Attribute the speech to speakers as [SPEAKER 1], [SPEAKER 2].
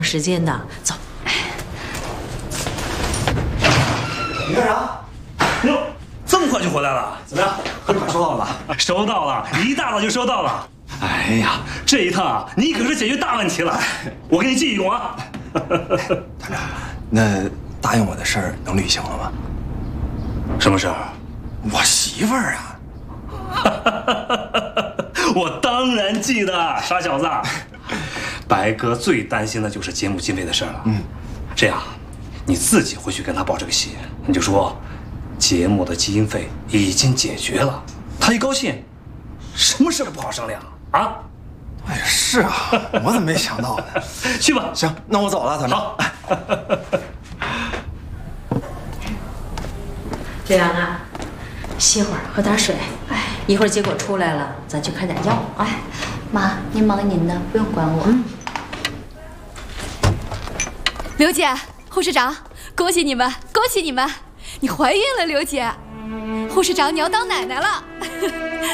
[SPEAKER 1] 时间的，走。
[SPEAKER 2] 你干啥？
[SPEAKER 3] 哟，这么快就回来了？
[SPEAKER 2] 怎么样？汇款收到了吧？
[SPEAKER 3] 收到了，一大早就收到了。
[SPEAKER 2] 哎呀，
[SPEAKER 3] 这一趟啊，你可是解决大问题了，我给你记一功啊。
[SPEAKER 2] 团长，那答应我的事儿能履行了吗？
[SPEAKER 3] 什么事儿？
[SPEAKER 2] 我媳妇儿啊。
[SPEAKER 3] 我当然记得，傻小子。白哥最担心的就是节目经费的事了。这样，你自己回去跟他报这个喜，你就说，节目的经费已经解决了。他一高兴，什么事都不好商量啊。
[SPEAKER 2] 哎呀，是啊，我怎么没想到呢？
[SPEAKER 3] 去吧。
[SPEAKER 2] 行，那我走了，团长。
[SPEAKER 3] 好。
[SPEAKER 1] 刘洋啊，歇会儿，喝点水。哎，一会儿结果出来了，咱去开点药。哎，
[SPEAKER 4] 妈，您忙您的，不用管我。
[SPEAKER 5] 刘姐，护士长，恭喜你们，恭喜你们！你怀孕了，刘姐。护士长，你要当奶奶了。